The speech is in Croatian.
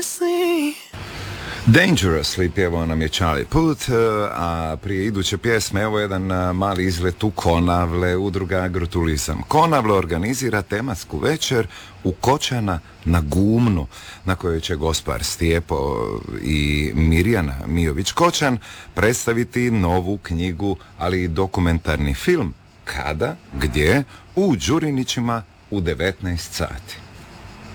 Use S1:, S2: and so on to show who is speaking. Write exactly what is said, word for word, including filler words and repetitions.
S1: Dangerously pjevao nam je Charlie Puth, a prije iduće pjesme evo jedan mali izlet u Konavle, udruga Agroturizam. Konavle organizira tematsku večer u Kočana na Gumnu, na kojoj će gospar Stijepo i Mirjana Mijović-Kočan predstaviti novu knjigu, ali i dokumentarni film. Kada? Gdje? U Đurinićima u devetnaest sati.